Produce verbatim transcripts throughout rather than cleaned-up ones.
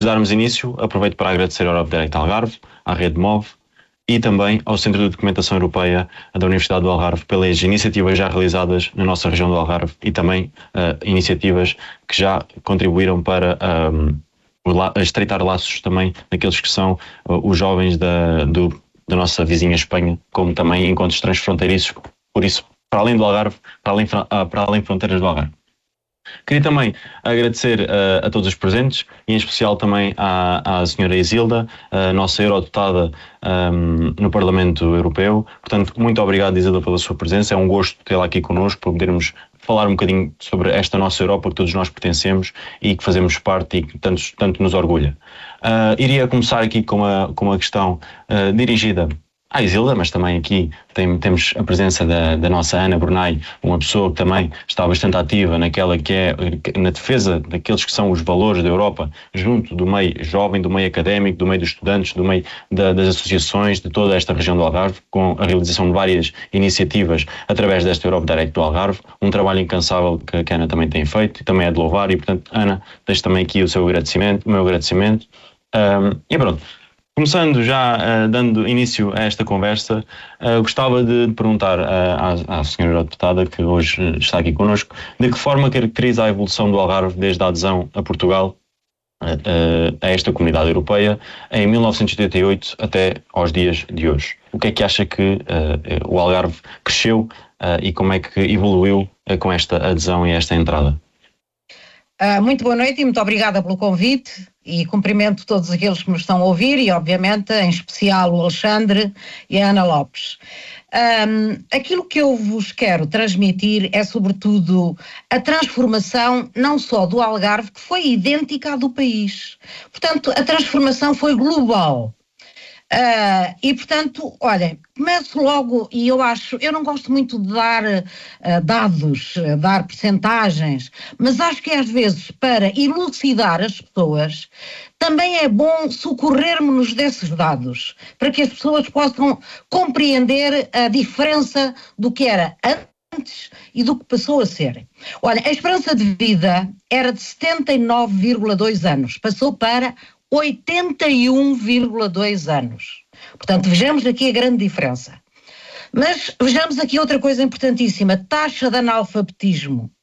darmos início, aproveito para agradecer ao Europe Direct Algarve, à Rede MOVE e também ao Centro de Documentação Europeia da Universidade do Algarve pelas iniciativas já realizadas na nossa região do Algarve e também uh, iniciativas que já contribuíram para um, estreitar laços também naqueles que são uh, os jovens da, do, da nossa vizinha Espanha, como também encontros transfronteiriços, por isso, para além do Algarve, para além, uh, para além fronteiras do Algarve. Queria também agradecer uh, a todos os presentes, e em especial também à, à senhora Isilda, a nossa eurodeputada um, no Parlamento Europeu. Portanto, muito obrigado, Isilda, pela sua presença. É um gosto tê-la aqui connosco, para podermos falar um bocadinho sobre esta nossa Europa que todos nós pertencemos e que fazemos parte e que tanto, tanto nos orgulha. Uh, iria começar aqui com uma, com uma questão uh, dirigida à Isilda, mas também aqui tem, temos a presença da, da nossa Ana Brunei, uma pessoa que também está bastante ativa naquela que é, na defesa daqueles que são os valores da Europa, junto do meio jovem, do meio académico, do meio dos estudantes, do meio da, das associações de toda esta região do Algarve, com a realização de várias iniciativas através desta Europe Direct do Algarve, um trabalho incansável que, que a Ana também tem feito e também é de louvar, e portanto, Ana, deixo também aqui o seu agradecimento, o meu agradecimento. Um, e pronto. Começando já, uh, dando início a esta conversa, uh, gostava de perguntar uh, à, à senhora Eurodeputada, que hoje está aqui connosco, de que forma caracteriza a evolução do Algarve desde a adesão a Portugal uh, uh, a esta comunidade europeia em mil novecentos e oitenta e oito até aos dias de hoje? O que é que acha que uh, o Algarve cresceu uh, e como é que evoluiu uh, com esta adesão e esta entrada? Uh, muito boa noite e muito obrigada pelo convite, e cumprimento todos aqueles que nos estão a ouvir e, obviamente, em especial o Alexandre e a Ana Lopes. Um, aquilo que eu vos quero transmitir é, sobretudo, a transformação não só do Algarve, que foi idêntica à do país. Portanto, a transformação foi global. Uh, e, portanto, olhem, começo logo, e eu acho, eu não gosto muito de dar uh, dados, uh, dar percentagens, mas acho que às vezes, para elucidar as pessoas, também é bom socorrermos-nos desses dados, para que as pessoas possam compreender a diferença do que era antes e do que passou a ser. Olha, a esperança de vida era de setenta e nove vírgula dois anos, passou para oitenta e um vírgula dois anos. Portanto, vejamos aqui a grande diferença. Mas vejamos aqui outra coisa importantíssima, taxa de analfabetismo.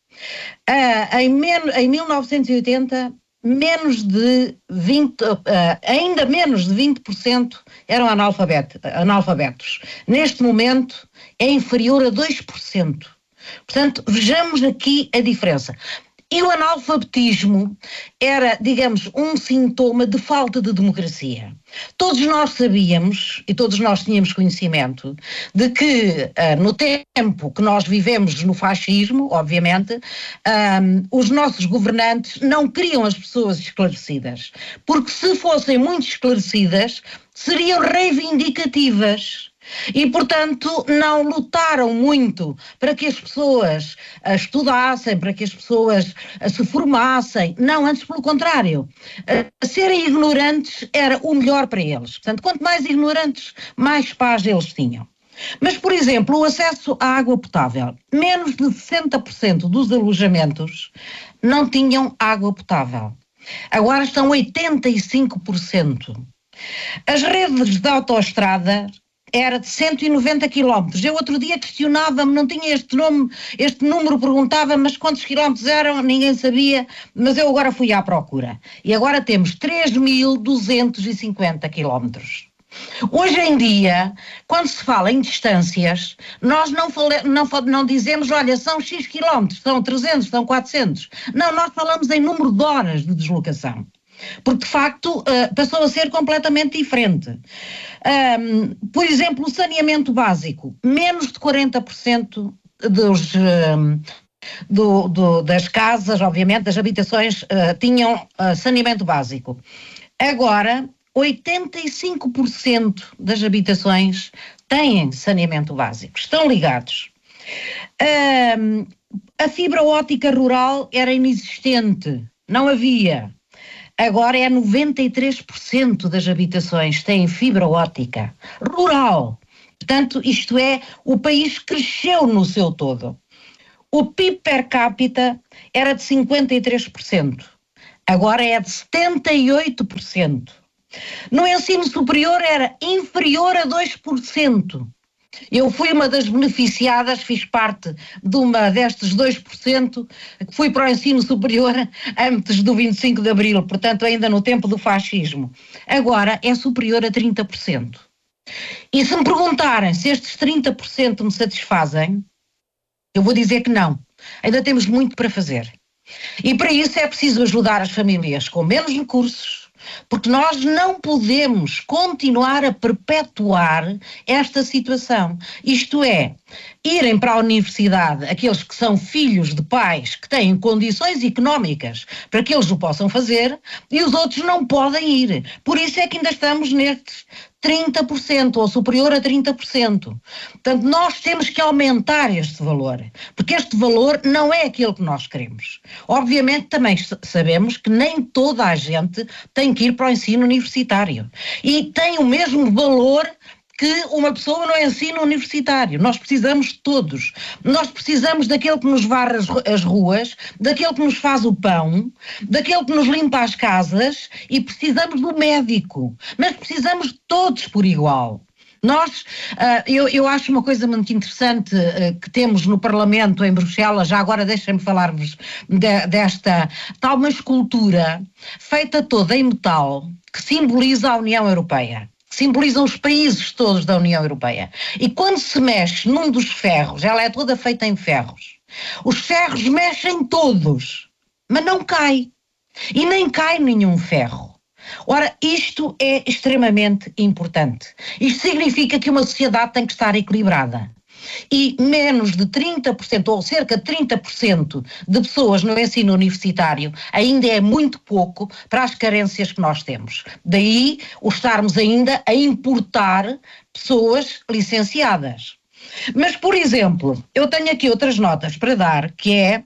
Ah, em, men- em mil novecentos e oitenta, menos de vinte, ah, ainda menos de vinte por cento eram analfabet- analfabetos. Neste momento é inferior a dois por cento. Portanto, vejamos aqui a diferença. E o analfabetismo era, digamos, um sintoma de falta de democracia. Todos nós sabíamos, e todos nós tínhamos conhecimento, de que uh, no tempo que nós vivemos no fascismo, obviamente, um, os nossos governantes não queriam as pessoas esclarecidas, porque se fossem muito esclarecidas, seriam reivindicativas. E, portanto, não lutaram muito para que as pessoas uh, estudassem, para que as pessoas uh, se formassem. Não, antes pelo contrário. Uh, serem ignorantes era o melhor para eles. Portanto, quanto mais ignorantes, mais paz eles tinham. Mas, por exemplo, o acesso à água potável. Menos de sessenta por cento dos alojamentos não tinham água potável. Agora estão oitenta e cinco por cento. As redes de autoestrada era de cento e noventa quilómetros. Eu outro dia questionava-me, não tinha este nome, este número, perguntava, mas quantos quilómetros eram, ninguém sabia, mas eu agora fui à procura. E agora temos três mil duzentos e cinquenta quilómetros. Hoje em dia, quando se fala em distâncias, nós não, fale, não, não dizemos, olha, são X quilómetros, são trezentos, são quatrocentos. Não, nós falamos em número de horas de deslocação. Porque, de facto, uh, passou a ser completamente diferente. Um, por exemplo, o saneamento básico. Menos de quarenta por cento dos, um, do, do, das casas, obviamente, das habitações, uh, tinham uh, saneamento básico. Agora, oitenta e cinco por cento das habitações têm saneamento básico. Estão ligados. Um, a fibra óptica rural era inexistente. Não havia. Agora é noventa e três por cento das habitações têm fibra óptica rural. Portanto, isto é, o país cresceu no seu todo. O P I B per capita era de cinquenta e três por cento. agora é de setenta e oito por cento. No ensino superior era inferior a dois por cento. Eu fui uma das beneficiadas, fiz parte de uma destes dois por cento, que fui para o ensino superior antes do vinte e cinco de abril, portanto ainda no tempo do fascismo. Agora é superior a trinta por cento. E se me perguntarem se estes trinta por cento me satisfazem, eu vou dizer que não. Ainda temos muito para fazer. E para isso é preciso ajudar as famílias com menos recursos, porque nós não podemos continuar a perpetuar esta situação. Isto é, irem para a universidade aqueles que são filhos de pais que têm condições económicas para que eles o possam fazer e os outros não podem ir. Por isso é que ainda estamos nestes trinta por cento ou superior a trinta por cento. Portanto, nós temos que aumentar este valor, porque este valor não é aquele que nós queremos. Obviamente também sabemos que nem toda a gente tem que ir para o ensino universitário e tem o mesmo valor que uma pessoa no ensino universitário. Nós precisamos de todos. Nós precisamos daquele que nos varre as, as ruas, daquele que nos faz o pão, daquele que nos limpa as casas e precisamos do médico. Mas precisamos de todos por igual. Nós, uh, eu, eu acho uma coisa muito interessante uh, que temos no Parlamento em Bruxelas, já agora deixem-me falar-vos de, desta tal uma escultura feita toda em metal que simboliza a União Europeia. Simbolizam os países todos da União Europeia. E quando se mexe num dos ferros, ela é toda feita em ferros, os ferros mexem todos, mas não cai. E nem cai nenhum ferro. Ora, isto é extremamente importante. Isto significa que uma sociedade tem que estar equilibrada. E menos de trinta por cento ou cerca de trinta por cento de pessoas no ensino universitário ainda é muito pouco para as carências que nós temos. Daí o estarmos ainda a importar pessoas licenciadas. Mas, por exemplo, eu tenho aqui outras notas para dar, que é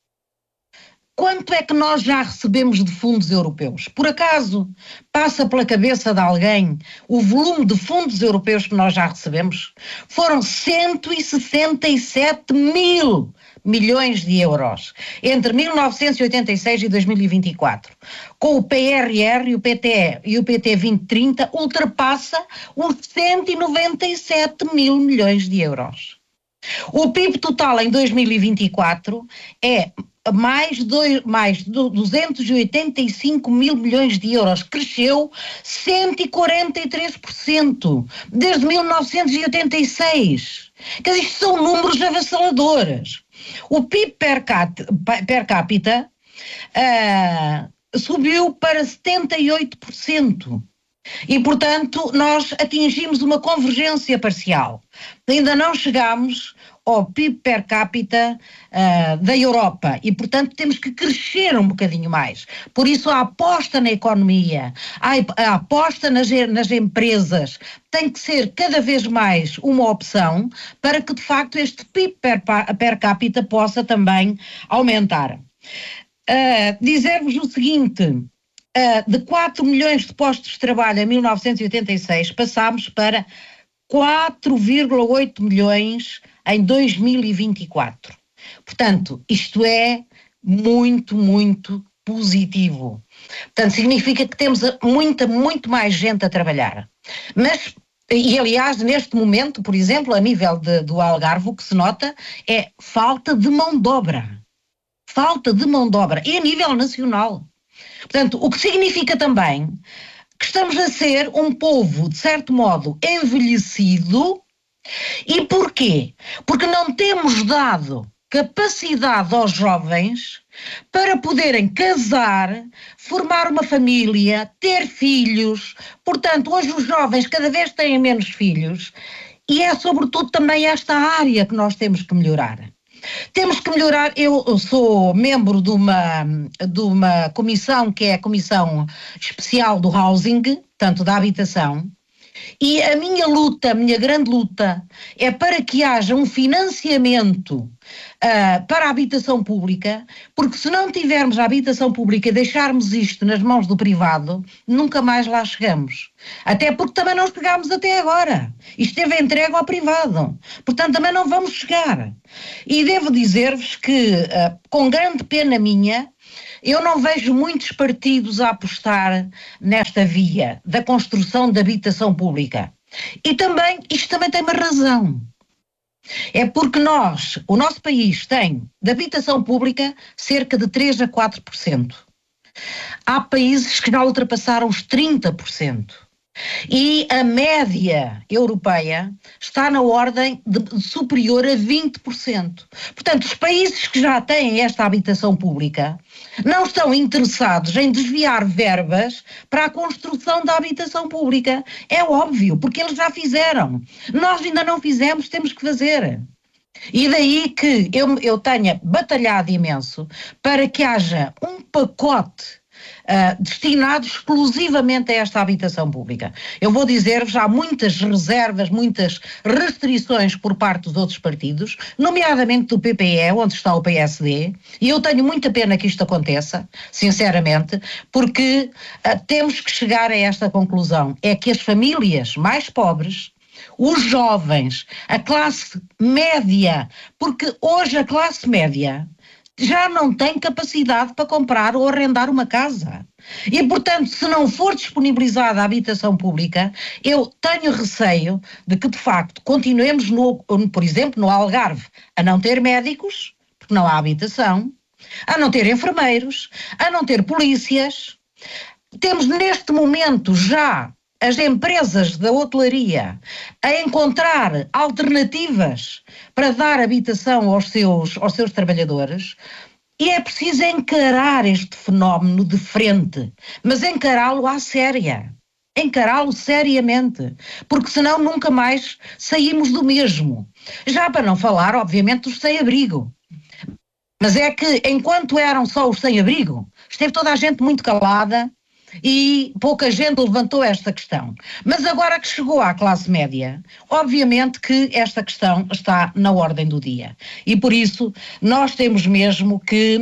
quanto é que nós já recebemos de fundos europeus? Por acaso passa pela cabeça de alguém o volume de fundos europeus que nós já recebemos? Foram cento e sessenta e sete mil milhões de euros entre mil novecentos e oitenta e seis e dois mil e vinte e quatro. Com o P R R e o P T E e o P T vinte trinta ultrapassa os cento e noventa e sete mil milhões de euros. O P I B total em dois mil e vinte e quatro é mais, dois, mais duzentos e oitenta e cinco mil milhões de euros, cresceu cento e quarenta e três por cento desde mil novecentos e oitenta e seis. Quer dizer, isto são números avassaladores. O P I B per capita, per capita uh, subiu para setenta e oito por cento. E, portanto, nós atingimos uma convergência parcial. Ainda não chegámos ao P I B per capita uh, da Europa e, portanto, temos que crescer um bocadinho mais. Por isso, a aposta na economia, a, a aposta nas, nas empresas tem que ser cada vez mais uma opção para que, de facto, este P I B per, per capita possa também aumentar. Uh, dizer-vos o seguinte... Uh, de quatro milhões de postos de trabalho em mil novecentos e oitenta e seis passámos para quatro vírgula oito milhões em dois mil e vinte e quatro. Portanto, isto é muito, muito positivo. Portanto, significa que temos muita, muito mais gente a trabalhar. Mas, e aliás, neste momento, por exemplo, a nível de, do Algarve, o que se nota é falta de mão de obra. Falta de mão de obra. E a nível nacional. Portanto, o que significa também que estamos a ser um povo, de certo modo, envelhecido. E porquê? Porque não temos dado capacidade aos jovens para poderem casar, formar uma família, ter filhos. Portanto, hoje os jovens cada vez têm menos filhos e é sobretudo também esta área que nós temos que melhorar. Temos que melhorar, eu sou membro de uma, de uma comissão que é a Comissão Especial do Housing, portanto da habitação, e a minha luta, a minha grande luta é para que haja um financiamento uh, para a habitação pública, porque se não tivermos a habitação pública e deixarmos isto nas mãos do privado, nunca mais lá chegamos. Até porque também não chegámos até agora. Isto esteve entregue ao privado. Portanto, também não vamos chegar. E devo dizer-vos que, uh, com grande pena minha, eu não vejo muitos partidos a apostar nesta via da construção de habitação pública. E também, isto também tem uma razão. É porque nós, o nosso país tem de habitação pública cerca de três a quatro por cento. Há países que já ultrapassaram os trinta por cento. E a média europeia está na ordem de, de superior a vinte por cento. Portanto, os países que já têm esta habitação pública não estão interessados em desviar verbas para a construção da habitação pública. É óbvio, porque eles já fizeram. Nós ainda não fizemos, temos que fazer. E daí que eu, eu tenha batalhado imenso para que haja um pacote Uh, destinado exclusivamente a esta habitação pública. Eu vou dizer-vos, há muitas reservas, muitas restrições por parte dos outros partidos, nomeadamente do P P E, onde está o P S D, e eu tenho muita pena que isto aconteça, sinceramente, porque uh, temos que chegar a esta conclusão, é que as famílias mais pobres, os jovens, a classe média, porque hoje a classe média já não tem capacidade para comprar ou arrendar uma casa. E, portanto, se não for disponibilizada a habitação pública, eu tenho receio de que, de facto, continuemos, no, por exemplo, no Algarve, a não ter médicos, porque não há habitação, a não ter enfermeiros, a não ter polícias. Temos, neste momento, já as empresas da hotelaria a encontrar alternativas para dar habitação aos seus, aos seus trabalhadores, e é preciso encarar este fenómeno de frente, mas encará-lo à séria, encará-lo seriamente, porque senão nunca mais saímos do mesmo. Já para não falar, obviamente, dos sem-abrigo. Mas é que, enquanto eram só os sem-abrigo, esteve toda a gente muito calada, e pouca gente levantou esta questão. Mas agora que chegou à classe média, obviamente que esta questão está na ordem do dia. E por isso nós temos mesmo que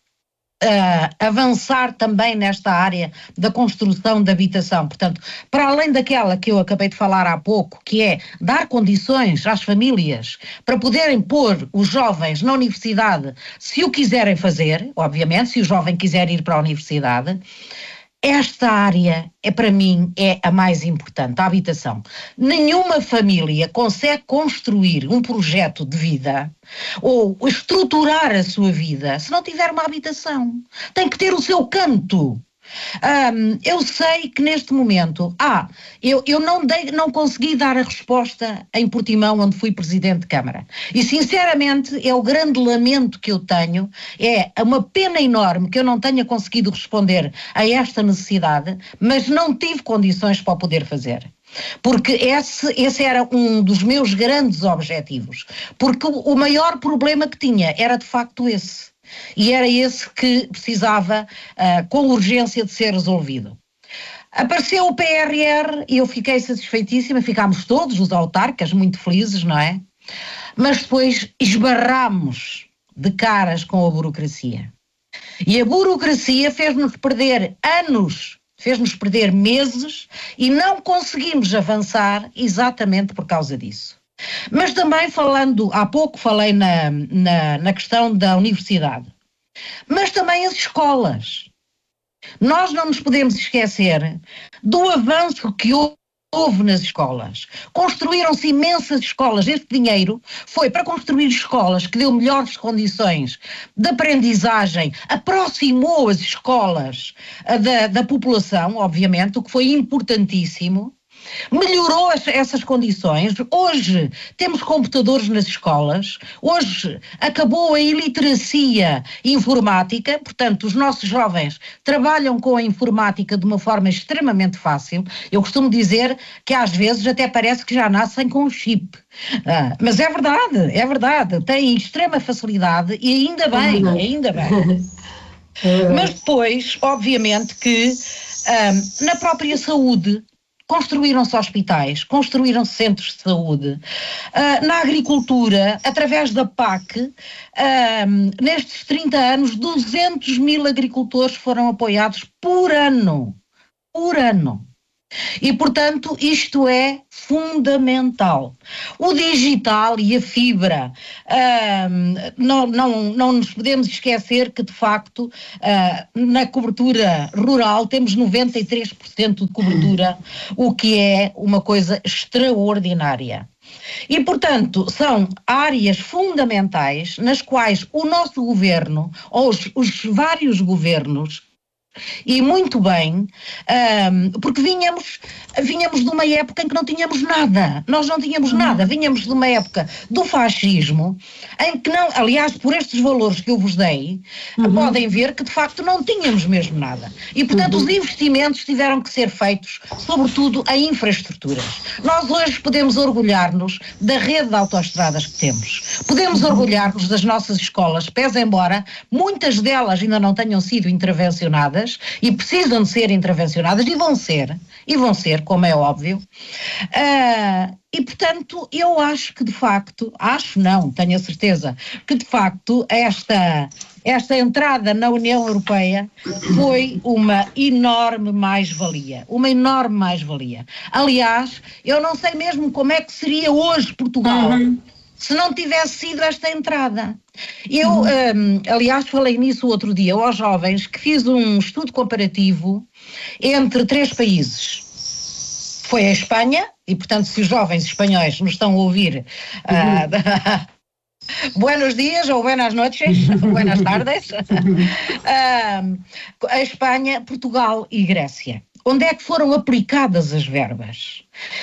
uh, avançar também nesta área da construção de habitação. Portanto, para além daquela que eu acabei de falar há pouco, que é dar condições às famílias para poderem pôr os jovens na universidade, se o quiserem fazer, obviamente, se o jovem quiser ir para a universidade. Esta área, é, para mim, é a mais importante, a habitação. Nenhuma família consegue construir um projeto de vida ou estruturar a sua vida se não tiver uma habitação. Tem que ter o seu canto. Um, eu sei que neste momento, ah, eu, eu não, dei, não consegui dar a resposta em Portimão, onde fui Presidente de Câmara. E sinceramente é o grande lamento que eu tenho, é uma pena enorme que eu não tenha conseguido responder a esta necessidade, mas não tive condições para o poder fazer. Porque esse, esse era um dos meus grandes objetivos. Porque o, o maior problema que tinha era de facto esse. E era esse que precisava uh, com urgência de ser resolvido. Apareceu o P R R e eu fiquei satisfeitíssima, ficámos todos os autarcas muito felizes, não é? Mas depois esbarramos de caras com a burocracia. E a burocracia fez-nos perder anos, fez-nos perder meses e não conseguimos avançar exatamente por causa disso. Mas também falando, há pouco falei na, na, na questão da universidade, mas também as escolas. Nós não nos podemos esquecer do avanço que houve nas escolas. Construíram-se imensas escolas. Este dinheiro foi para construir escolas que deu melhores condições de aprendizagem, aproximou as escolas da, da população, obviamente, o que foi importantíssimo. Melhorou essas condições. Hoje temos computadores nas escolas, hoje acabou a iliteracia informática, portanto os nossos jovens trabalham com a informática de uma forma extremamente fácil. Eu costumo dizer que às vezes até parece que já nascem com um chip. Ah, mas é verdade, é verdade, têm extrema facilidade e ainda bem, ainda bem. Mas depois, obviamente que ah, na própria saúde, construíram-se hospitais, construíram-se centros de saúde. Uh, na agricultura, através da P A C, uh, nestes trinta anos, duzentos mil agricultores foram apoiados por ano. Por ano. E, portanto, isto é fundamental. O digital e a fibra, hum, não, não, não nos podemos esquecer que, de facto, hum, na cobertura rural temos noventa e três por cento de cobertura, o que é uma coisa extraordinária. E, portanto, são áreas fundamentais nas quais o nosso governo, ou os, os vários governos, e muito bem, um, porque vinhamos, vinhamos de uma época em que não tínhamos nada, nós não tínhamos nada, vinhamos de uma época do fascismo, em que não, aliás, por estes valores que eu vos dei, uhum. podem ver que de facto não tínhamos mesmo nada. E, portanto, uhum. os investimentos tiveram que ser feitos, sobretudo em infraestruturas. Nós hoje podemos orgulhar-nos da rede de autoestradas que temos, podemos uhum. orgulhar-nos das nossas escolas, pese embora muitas delas ainda não tenham sido intervencionadas, e precisam de ser intervencionadas, e vão ser, e vão ser, como é óbvio, uh, e portanto eu acho que de facto, acho não, tenho a certeza, que de facto esta, esta entrada na União Europeia foi uma enorme mais-valia, uma enorme mais-valia. Aliás, eu não sei mesmo como é que seria hoje Portugal, uhum. se não tivesse sido esta entrada. Eu, uhum. um, aliás, falei nisso outro dia aos jovens, que fiz um estudo comparativo entre três países. Foi a Espanha, e portanto se os jovens espanhóis nos estão a ouvir, uhum. uh, buenos dias ou buenas noches, buenas tardes, uh, a Espanha, Portugal e Grécia. Onde é que foram aplicadas as verbas?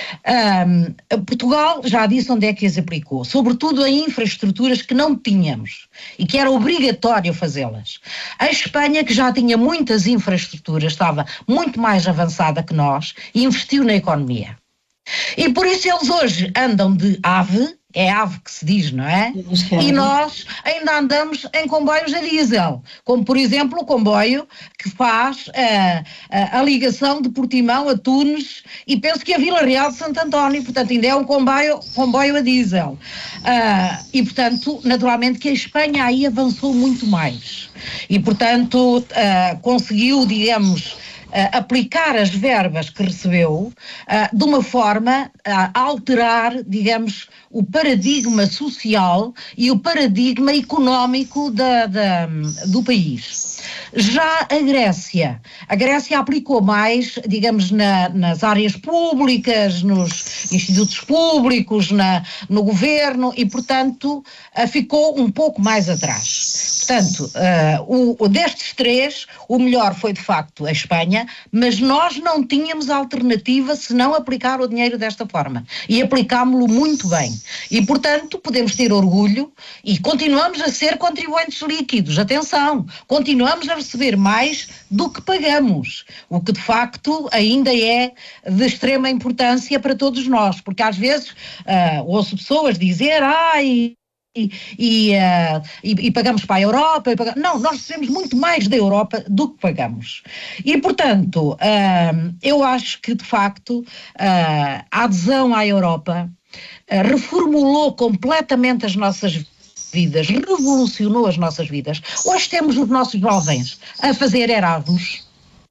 Um, Portugal já disse onde é que as aplicou, sobretudo em infraestruturas que não tínhamos e que era obrigatório fazê-las. A Espanha, que já tinha muitas infraestruturas, estava muito mais avançada que nós e investiu na economia. E por isso eles hoje andam de ave, é ave que se diz, não é? E nós ainda andamos em comboios a diesel, como por exemplo o comboio que faz uh, a, a ligação de Portimão a Tunes e penso que a Vila Real de Santo António, portanto ainda é um comboio, comboio a diesel. Uh, e portanto, naturalmente que a Espanha aí avançou muito mais e portanto uh, conseguiu, digamos, Uh, aplicar as verbas que recebeu uh, de uma forma a alterar, digamos, o paradigma social e o paradigma económico da, da, do país. Já a Grécia, a Grécia aplicou mais, digamos, na, nas áreas públicas, nos institutos públicos, na, no governo e, portanto, uh, ficou um pouco mais atrás. Portanto, uh, o, o destes três, o melhor foi de facto a Espanha, mas nós não tínhamos alternativa senão aplicar o dinheiro desta forma e aplicámo-lo muito bem. E, portanto, podemos ter orgulho e continuamos a ser contribuintes líquidos. Atenção, continuamos a receber mais do que pagamos, o que de facto ainda é de extrema importância para todos nós, porque às vezes uh, ouço pessoas dizer, ai... E, e, uh, e, e pagamos para a Europa, e pagamos... não, nós recebemos muito mais da Europa do que pagamos. E, portanto, uh, eu acho que, de facto, uh, a adesão à Europa uh, reformulou completamente as nossas vidas, revolucionou as nossas vidas. Hoje temos os nossos jovens a fazer Erasmus.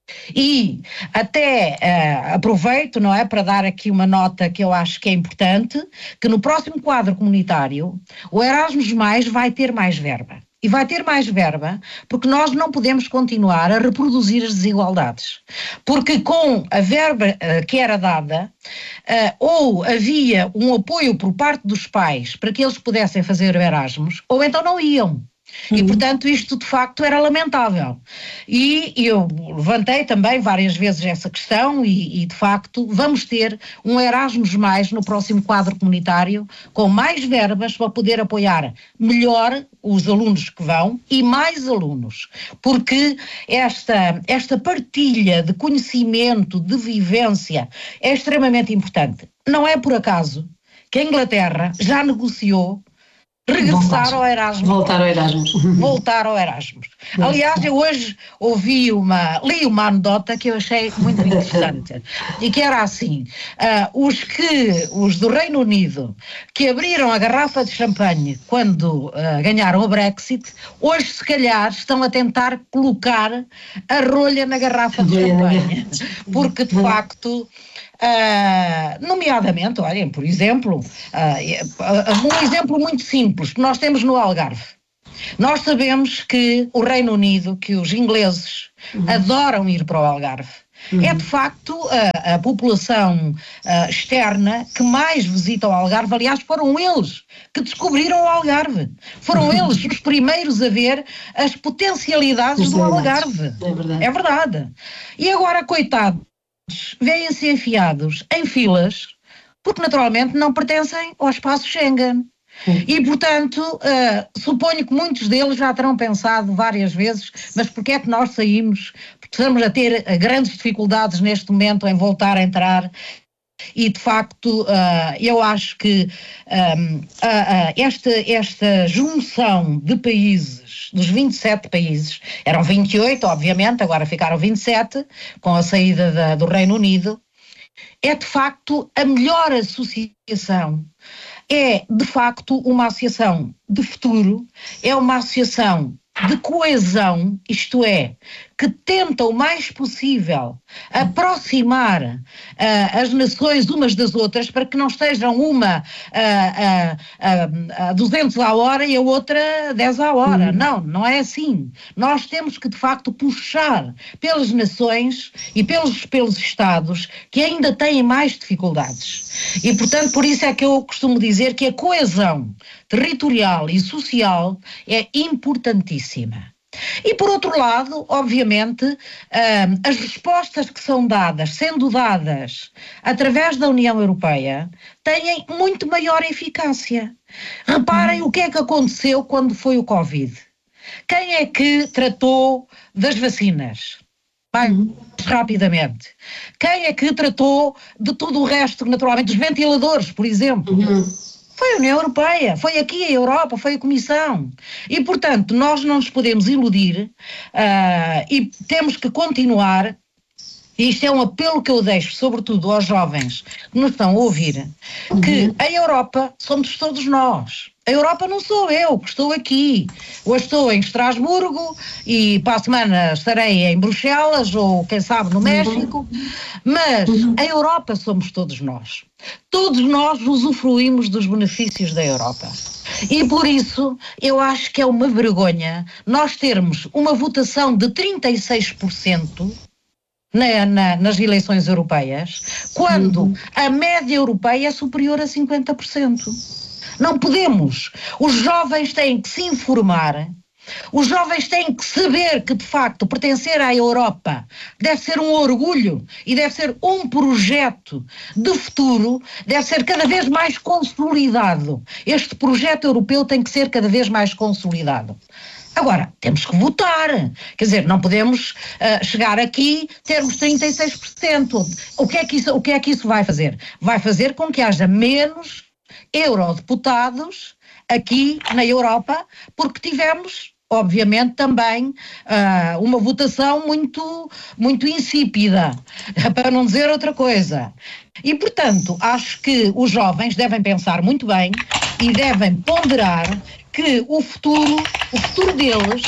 E até uh, aproveito, não é, para dar aqui uma nota que eu acho que é importante, que no próximo quadro comunitário o Erasmus Mais vai ter mais verba. E vai ter mais verba porque nós não podemos continuar a reproduzir as desigualdades. Porque com a verba uh, que era dada, uh, ou havia um apoio por parte dos pais para que eles pudessem fazer o Erasmus, ou então não iam. E, portanto, isto de facto era lamentável. E eu levantei também várias vezes essa questão e, e de facto, vamos ter um Erasmus Mais no próximo quadro comunitário, com mais verbas para poder apoiar melhor os alunos que vão e mais alunos. Porque esta, esta partilha de conhecimento, de vivência, é extremamente importante. Não é por acaso que a Inglaterra já negociou regressar ao Erasmus. Voltar ao Erasmus. Voltar ao Erasmus. Aliás, eu hoje ouvi uma, li uma anedota que eu achei muito interessante e que era assim, uh, os que, os do Reino Unido que abriram a garrafa de champanhe quando uh, ganharam o Brexit, hoje se calhar estão a tentar colocar a rolha na garrafa de champanhe, porque de facto Uh, nomeadamente, olhem, por exemplo, uh, um exemplo muito simples que nós temos no Algarve. Nós sabemos que o Reino Unido, que os ingleses uhum. adoram ir para o Algarve. Uhum. É de facto a, a população uh, externa que mais visita o Algarve. Aliás, foram eles que descobriram o Algarve. Foram uhum. eles os primeiros a ver as potencialidades do Algarve. É verdade. É verdade. E agora, coitados, vêm-se enfiados em filas porque naturalmente não pertencem ao espaço Schengen. Sim. E, portanto, uh, suponho que muitos deles já terão pensado várias vezes, mas porquê é que nós saímos? Porque estamos a ter uh, grandes dificuldades neste momento em voltar a entrar. E, de facto, uh, eu acho que um, uh, uh, esta, esta junção de países, dos vinte e sete países, eram vinte e oito, obviamente, agora ficaram vinte e sete, com a saída da, do Reino Unido, é, de facto, a melhor associação. É, de facto, uma associação de futuro, é uma associação de coesão, isto é, que tenta o mais possível aproximar uh, as nações umas das outras para que não estejam uma uh, uh, uh, a duzentos à hora e a outra dez à hora. Uhum. Não, não é assim. Nós temos que, de facto, puxar pelas nações e pelos, pelos Estados que ainda têm mais dificuldades. E, portanto, por isso é que eu costumo dizer que a coesão territorial e social é importantíssima. E, por outro lado, obviamente, um, as respostas que são dadas, sendo dadas através da União Europeia, têm muito maior eficácia. Reparem o que é que aconteceu quando foi o Covid. Quem é que tratou das vacinas? Mais rapidamente. Quem é que tratou de tudo o resto, naturalmente, dos ventiladores, por exemplo? Uhum. Foi a União Europeia, foi aqui a Europa, foi a Comissão. E, portanto, nós não nos podemos iludir uh, e temos que continuar, e isto é um apelo que eu deixo, sobretudo aos jovens que nos estão a ouvir, uhum. que a Europa somos todos nós. A Europa não sou eu, que estou aqui. Hoje estou em Estrasburgo e para a semana estarei em Bruxelas ou, quem sabe, no México. Mas a Europa somos todos nós. Todos nós usufruímos dos benefícios da Europa. E por isso eu acho que é uma vergonha nós termos uma votação de trinta e seis por cento Na, na, nas eleições europeias, quando uhum. a média europeia é superior a cinquenta por cento. Não podemos. Os jovens têm que se informar, os jovens têm que saber que, de facto, pertencer à Europa deve ser um orgulho e deve ser um projeto de futuro, deve ser cada vez mais consolidado. Este projeto europeu tem que ser cada vez mais consolidado. Agora, temos que votar, quer dizer, não podemos uh, chegar aqui, termos trinta e seis por cento. O que é que isso, o que é que isso vai fazer? Vai fazer com que haja menos eurodeputados aqui na Europa, porque tivemos, obviamente, também uh, uma votação muito, muito insípida, para não dizer outra coisa. E, portanto, acho que os jovens devem pensar muito bem e devem ponderar que o futuro, o futuro deles,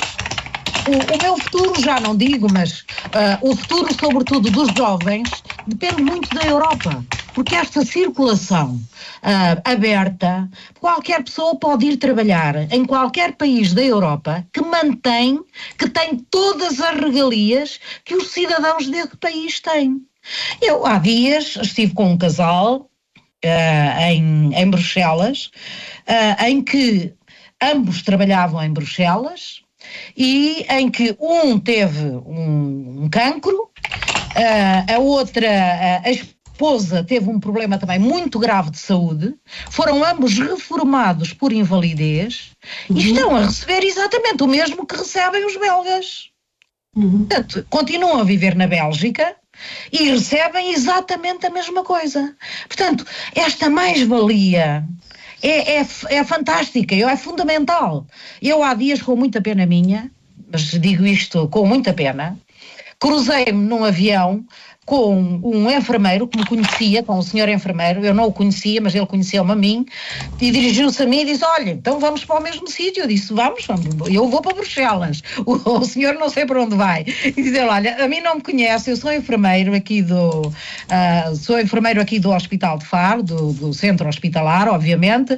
o, o meu futuro já não digo, mas uh, o futuro, sobretudo, dos jovens, depende muito da Europa, porque esta circulação uh, aberta, qualquer pessoa pode ir trabalhar em qualquer país da Europa que mantém, que tem todas as regalias que os cidadãos desse país têm. Eu, há dias, estive com um casal uh, em, em Bruxelas, uh, em que ambos trabalhavam em Bruxelas e em que um teve um, um cancro, uh, a outra, uh, a esposa teve um problema também muito grave de saúde, foram ambos reformados por invalidez uhum. e estão a receber exatamente o mesmo que recebem os belgas. Uhum. Portanto, continuam a viver na Bélgica e recebem exatamente a mesma coisa. Portanto, esta mais-valia É, é, é fantástica, é fundamental. Eu há dias, com muita pena minha, mas digo isto com muita pena, cruzei-me num avião com um enfermeiro que me conhecia, com um senhor enfermeiro, eu não o conhecia, mas ele conheceu-me a mim, e dirigiu-se a mim e disse, olha, então vamos para o mesmo sítio. Eu disse, vamos, vamos, eu vou para Bruxelas, o, o senhor não sei para onde vai. E disse, olha, a mim não me conhece, eu sou enfermeiro aqui do, uh, sou enfermeiro aqui do Hospital de Faro, do, do centro hospitalar, obviamente,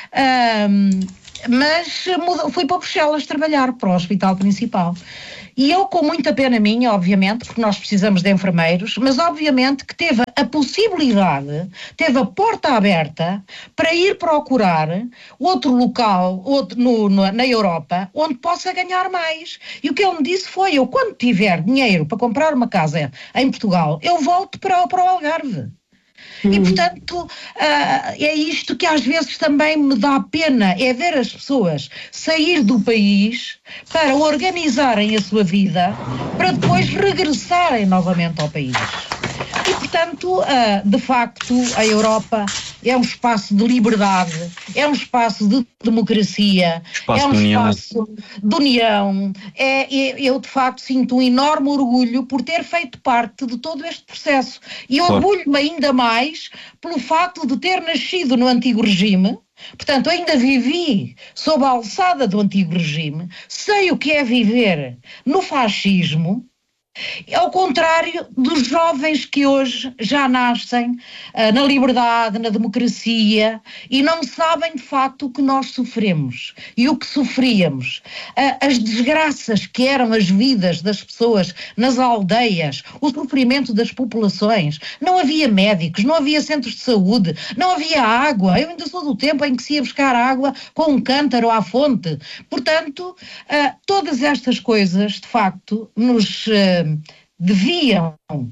um, mas fui para Bruxelas trabalhar, para o hospital principal. E eu, com muita pena minha, obviamente, porque nós precisamos de enfermeiros, mas obviamente que teve a possibilidade, teve a porta aberta para ir procurar outro local outro, no, no, na Europa onde possa ganhar mais. E o que ele me disse foi, eu quando tiver dinheiro para comprar uma casa em Portugal, eu volto para, para o Algarve. E, portanto, uh, é isto que às vezes também me dá pena, é ver as pessoas sair do país para organizarem a sua vida, para depois regressarem novamente ao país. E, portanto, uh, de facto, a Europa é um espaço de liberdade, é um espaço de democracia, espaço é um de união. espaço de união. É, é, eu, de facto, sinto um enorme orgulho por ter feito parte de todo este processo. E Claro. orgulho-me ainda mais pelo facto de ter nascido no antigo regime. Portanto, ainda vivi sob a alçada do antigo regime, sei o que é viver no fascismo, ao contrário dos jovens que hoje já nascem uh, na liberdade, na democracia e não sabem de facto o que nós sofremos e o que sofríamos. Uh, as desgraças que eram as vidas das pessoas nas aldeias, o sofrimento das populações. Não havia médicos, não havia centros de saúde, não havia água. Eu ainda sou do tempo em que se ia buscar água com um cântaro à fonte. Portanto, uh, todas estas coisas de facto nos... Uh, deviam uh,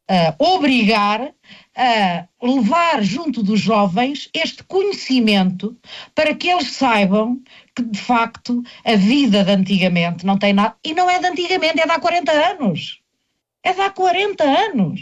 obrigar a levar junto dos jovens este conhecimento para que eles saibam que, de facto, a vida de antigamente não tem nada... E não é de antigamente, é de há quarenta anos. É de há quarenta anos.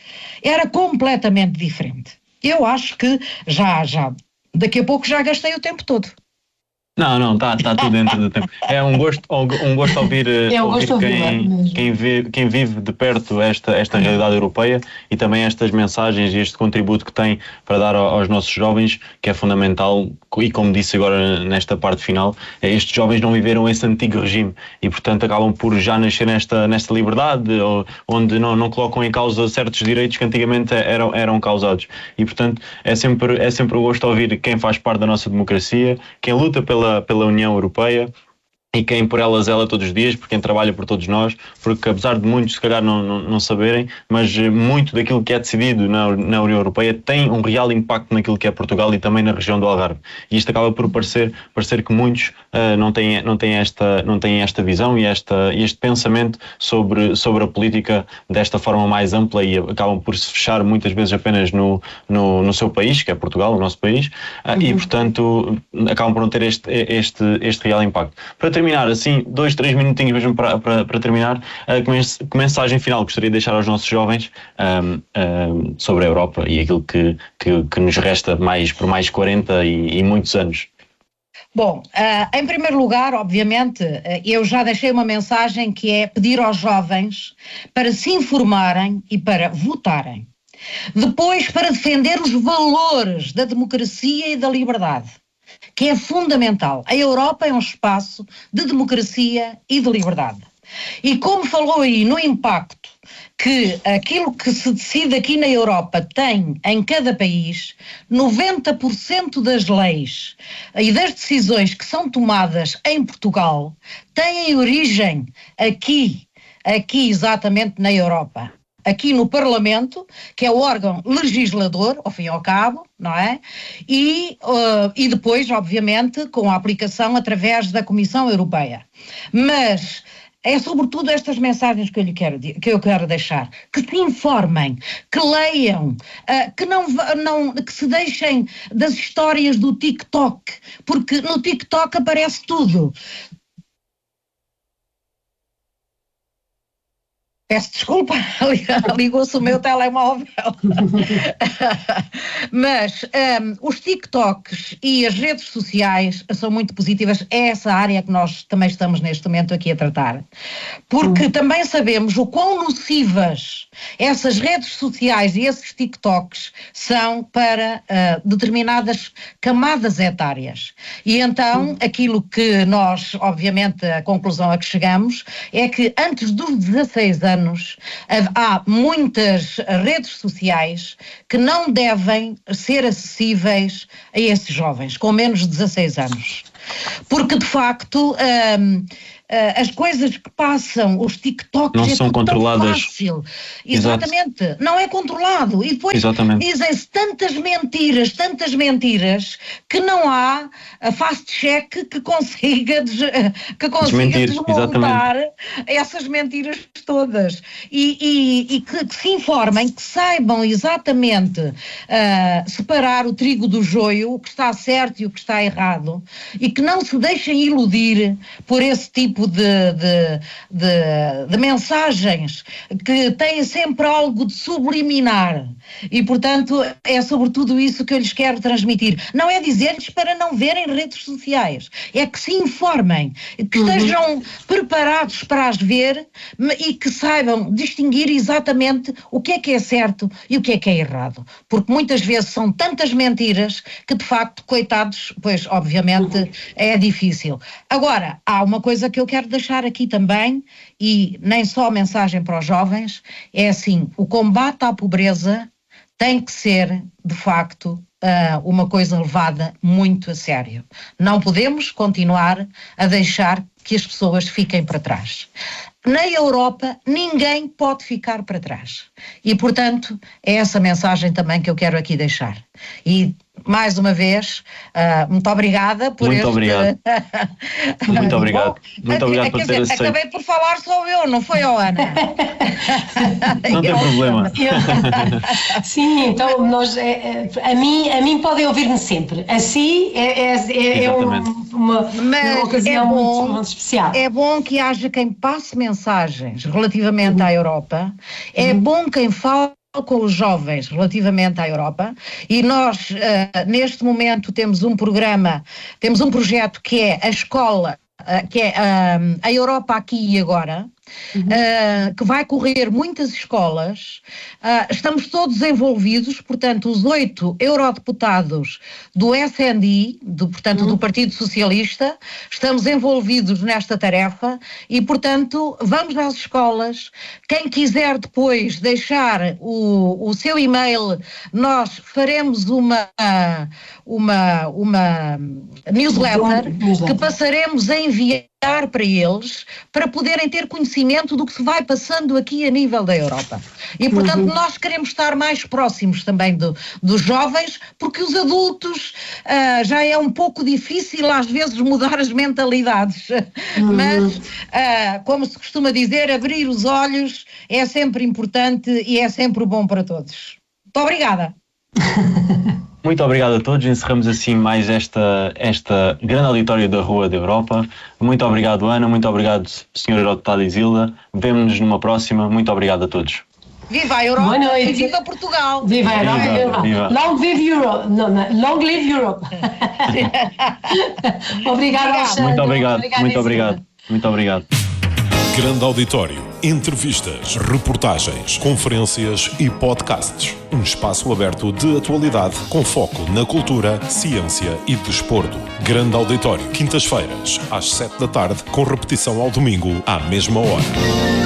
Era completamente diferente. Eu acho que já, já, daqui a pouco já gastei o tempo todo. Não, não, está tá tudo dentro do tempo. É um gosto, um gosto ouvir, é um ouvir gosto quem, quem, vê, quem vive de perto esta, esta realidade europeia e também estas mensagens e este contributo que tem para dar aos nossos jovens, que é fundamental, e como disse agora nesta parte final, é, estes jovens não viveram esse antigo regime e, portanto, acabam por já nascer nesta, nesta liberdade, ou, onde não, não colocam em causa certos direitos que antigamente eram, eram causados. E, portanto, é sempre, é sempre um gosto ouvir quem faz parte da nossa democracia, quem luta pela Pela, pela União Europeia e quem por ela zela todos os dias, por quem trabalha por todos nós, porque apesar de muitos se calhar não, não, não saberem, mas muito daquilo que é decidido na, na União Europeia tem um real impacto naquilo que é Portugal e também na região do Algarve. E isto acaba por parecer, parecer que muitos uh, não, têm, não, têm esta, não têm esta visão e esta, este pensamento sobre, sobre a política desta forma mais ampla e acabam por se fechar muitas vezes apenas no, no, no seu país, que é Portugal, o nosso país, uh, uhum. e portanto acabam por não ter este, este, este real impacto. Para terminar, assim, dois, três minutinhos mesmo para, para, para terminar, uh, que mensagem final gostaria de deixar aos nossos jovens um, um, sobre a Europa e aquilo que, que, que nos resta mais, por mais quarenta e, e muitos anos? Bom, uh, em primeiro lugar, obviamente, uh, eu já deixei uma mensagem que é pedir aos jovens para se informarem e para votarem. Depois, para defender os valores da democracia e da liberdade, que é fundamental. A Europa é um espaço de democracia e de liberdade. E como falou aí no impacto que aquilo que se decide aqui na Europa tem em cada país, noventa por cento das leis e das decisões que são tomadas em Portugal têm origem aqui, aqui exatamente na Europa. Aqui no Parlamento, que é o órgão legislador, ao fim e ao cabo, não é? E, uh, e depois, obviamente, com a aplicação através da Comissão Europeia. Mas é sobretudo estas mensagens que eu, lhe quero, que eu quero deixar. Que se informem, que leiam, uh, que, não, não, que se deixem das histórias do TikTok, porque no TikTok aparece tudo. Peço desculpa, ligou-se o meu telemóvel. Mas um, os TikToks e as redes sociais são muito positivas. É essa área que nós também estamos neste momento aqui a tratar. Porque também sabemos o quão nocivas essas redes sociais e esses TikToks são para uh, determinadas camadas etárias. E então, aquilo que nós, obviamente, a conclusão a que chegamos é que antes dos dezasseis anos há muitas redes sociais que não devem ser acessíveis a esses jovens com menos de dezasseis anos. Porque, de facto, um, as coisas que passam, os TikToks, não é são controladas. Fácil. Exatamente. Exato. Não é controlado. E depois dizem-se tantas mentiras, tantas mentiras, que não há a fast-check que consiga, des, que consiga desmontar exatamente. Essas mentiras todas. E, e, e que, que se informem, que saibam exatamente uh, separar o trigo do joio, o que está certo e o que está errado, e que não se deixem iludir por esse tipo De, de, de, de mensagens que têm sempre algo de subliminar e, portanto, é sobretudo isso que eu lhes quero transmitir. Não é dizer-lhes para não verem redes sociais, é que se informem, que uhum. estejam preparados para as ver e que saibam distinguir exatamente o que é que é certo e o que é que é errado, porque muitas vezes são tantas mentiras que, de facto, coitados, pois, obviamente, uhum. é difícil. Agora, há uma coisa que eu quero deixar aqui também, e nem só mensagem para os jovens, é assim, o combate à pobreza tem que ser, de facto, uh, uma coisa levada muito a sério. Não podemos continuar a deixar que as pessoas fiquem para trás. Na Europa, ninguém pode ficar para trás. E, portanto, é essa mensagem também que eu quero aqui deixar. E, mais uma vez, uh, muito obrigada por muito este... Obrigado. muito obrigado. Bom, muito obrigado por ter aceito. Acabei por falar só eu, não foi a Ana? Não tem problema. Eu... Sim, então, nós, é, a, mim, a mim podem ouvir-me sempre. Assim é, é, é um, uma, uma ocasião é bom, muito, muito especial. É bom que haja quem passe mensagens relativamente uhum. à Europa. É uhum. bom quem fala com os jovens relativamente à Europa, e nós uh, neste momento temos um programa, temos um projeto que é a escola, uh, que é uh, a Europa aqui e agora, uhum. uh, que vai correr muitas escolas. Uh, estamos todos envolvidos, portanto, os oito eurodeputados do S N D, do, portanto, uhum. do Partido Socialista, estamos envolvidos nesta tarefa e, portanto, vamos às escolas. Quem quiser depois deixar o, o seu e-mail, nós faremos uma, uma, uma newsletter que passaremos a enviar para eles, para poderem ter conhecimento do que se vai passando aqui a nível da Europa. E, portanto, uhum. nós queremos estar mais próximos também do, dos jovens, porque os adultos uh, já é um pouco difícil às vezes mudar as mentalidades. Uhum. Mas, uh, como se costuma dizer, abrir os olhos é sempre importante e é sempre bom para todos. Muito obrigada. Muito obrigado a todos. Encerramos assim mais esta, esta grande auditório da Rua da Europa. Muito obrigado, Ana. Muito obrigado, senhora Eurodeputada Isilda. Vemo-nos numa próxima. Muito obrigado a todos. Viva a Europa! Boa noite. E viva Portugal! Viva a Europa! Viva, viva. Long live Europe! No, no, long live Europe! Obrigado, Alexandre. Muito obrigado. Obrigado, muito obrigado. Muito obrigado. Grande auditório, entrevistas, reportagens, conferências e podcasts. Um espaço aberto de atualidade com foco na cultura, ciência e desporto. Grande auditório, quintas-feiras, às sete da tarde, com repetição ao domingo, à mesma hora.